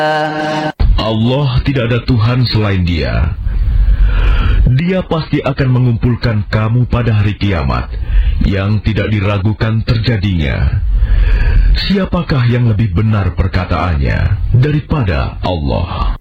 Allah tidak ada Tuhan selain Dia. Dia pasti akan mengumpulkan kamu pada hari kiamat yang tidak diragukan terjadinya. Siapakah yang lebih benar perkataannya daripada Allah?